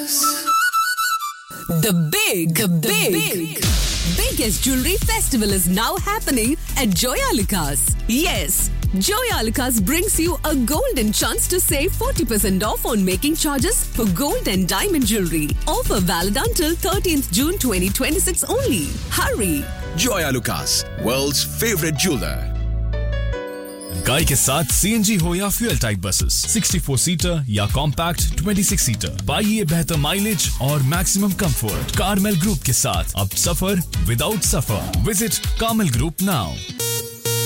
The biggest jewelry festival is now happening at Joyalukas. Yes, Joyalukas brings you a golden chance to save 40% off on making charges for gold and diamond jewelry. Offer valid until 13th June 2026 only. Hurry! Joyalukas, world's favorite jeweler. गाई के साथ CNG हो या fuel type buses, 64 seater या compact 26 seater, पाइए बेहतर mileage और maximum comfort. Carmel group के साथ अब सफर विदाउट सफर। Visit Carmel group now.